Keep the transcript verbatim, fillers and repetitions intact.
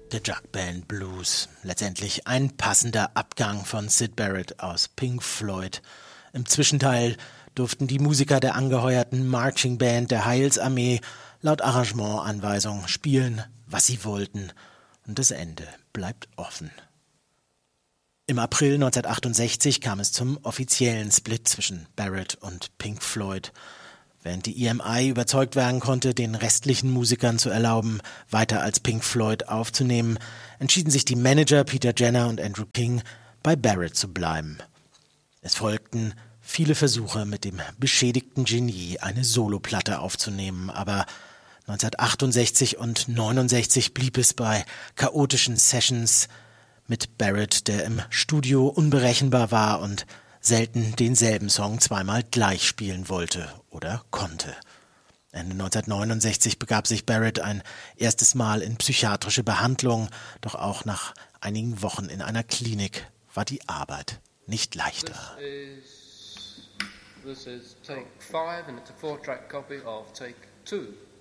The Jug Band Blues. Letztendlich ein passender Abgang von Syd Barrett aus Pink Floyd. Im Zwischenteil durften die Musiker der angeheuerten Marching Band der Heilsarmee laut Arrangementanweisung spielen, was sie wollten. Und das Ende bleibt offen. Im April neunzehnhundertachtundsechzig kam es zum offiziellen Split zwischen Barrett und Pink Floyd. Während die E M I überzeugt werden konnte, den restlichen Musikern zu erlauben, weiter als Pink Floyd aufzunehmen, entschieden sich die Manager Peter Jenner und Andrew King, bei Barrett zu bleiben. Es folgten viele Versuche, mit dem beschädigten Genie eine Soloplatte aufzunehmen, aber neunzehnhundertachtundsechzig und neunundsechzig blieb es bei chaotischen Sessions mit Barrett, der im Studio unberechenbar war und selten denselben Song zweimal gleich spielen wollte oder konnte. Ende neunzehnhundertneunundsechzig begab sich Barrett ein erstes Mal in psychiatrische Behandlung, doch auch nach einigen Wochen in einer Klinik war die Arbeit nicht leichter. This is, this is take five and it's a four-track copy of take two.